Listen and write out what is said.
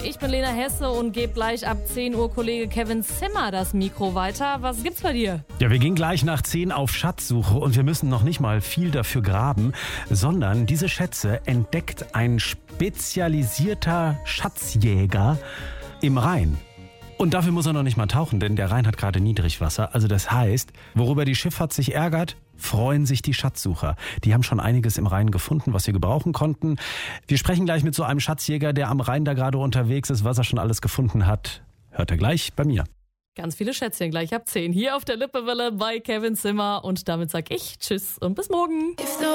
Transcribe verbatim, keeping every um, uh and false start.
Ich bin Lena Hesse und gebe gleich ab zehn Uhr Kollege Kevin Zimmer das Mikro weiter. Was gibt's bei dir? Ja, wir gehen gleich nach zehn auf Schatzsuche und wir müssen noch nicht mal viel dafür graben, sondern diese Schätze entdeckt ein spezialisierter Schatzjäger im Rhein. Und dafür muss er noch nicht mal tauchen, denn der Rhein hat gerade Niedrigwasser. Also das heißt, worüber die Schifffahrt sich ärgert, freuen sich die Schatzsucher. Die haben schon einiges im Rhein gefunden, was sie gebrauchen konnten. Wir sprechen gleich mit so einem Schatzjäger, der am Rhein da gerade unterwegs ist. Was er schon alles gefunden hat, hört er gleich bei mir. Ganz viele Schätzchen gleich ab zehn hier auf der Lippewelle bei Kevin Zimmer. Und damit sag ich Tschüss und bis morgen.